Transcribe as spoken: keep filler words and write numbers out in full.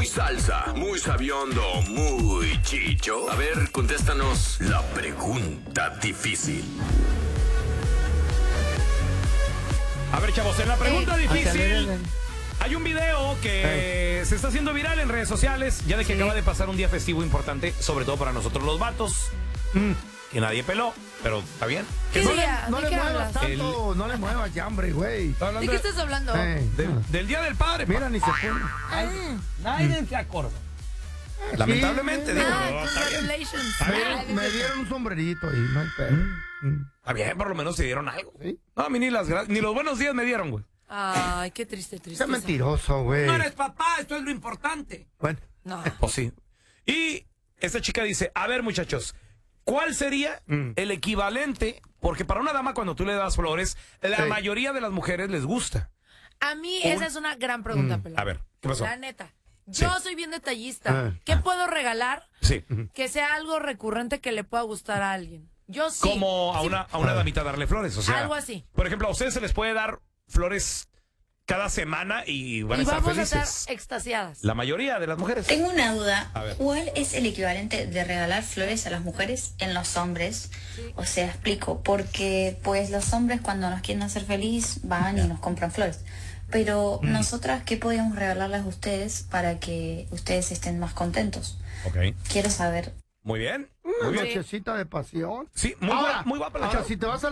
muy salsa, muy sabiondo, muy chicho. A ver, contéstanos la pregunta difícil. A ver, chavos, en la pregunta Ey. difícil hay un video que se está haciendo viral en redes sociales, ya de que Sí. acaba de pasar un día festivo importante, sobre todo para nosotros los vatos, mm, que nadie peló, pero está bien. ¿Qué ¿Qué día? No ¿De le qué muevas hablas? tanto, no le muevas ya, hombre, güey. Está ¿De hablando qué de- estás hablando? Eh, de- del Día del Padre. Mira, pa. ni se pone. Ah, Nadie se acordó. Lamentablemente, digo. ah, no, está bien. congratulations. Está bien. Ah, Me dieron un sombrerito y no hay pedo. Mm. Está bien, por lo menos se dieron algo. ¿Sí? No, a mí ni, las gra- ni los buenos días me dieron, güey. Ay, qué triste, triste. Ese mentiroso, güey. No eres papá, esto es lo importante. Bueno, No. Pues sí. Y esta chica dice, a ver, muchachos, ¿cuál sería Mm. el equivalente? Porque para una dama cuando tú le das flores, la Sí. mayoría de las mujeres les gusta. A mí esa es una gran pregunta, Pelón. A ver, ¿qué pasó? La neta. Yo Sí. soy bien detallista. Ah. ¿Qué puedo regalar Sí. que sea algo recurrente que le pueda gustar a alguien? Yo sí. Como a Sí. una, a una damita darle flores, o sea. Algo así. Por ejemplo, a ustedes se les puede dar flores cada semana y van a Y estar vamos a felices. estar extasiadas. La mayoría de las mujeres. Tengo una duda. A ver. ¿Cuál es el equivalente de regalar flores a las mujeres en los hombres? O sea, explico, porque pues los hombres cuando nos quieren hacer feliz van y nos compran flores. Pero Mm. nosotras, ¿qué podríamos regalarles a ustedes para que ustedes estén más contentos? Ok. Quiero saber. Muy bien. una Muy bien. nochecita de pasión. Sí, muy, Ahora, guapa, muy guapa la ahora, chava. si te vas a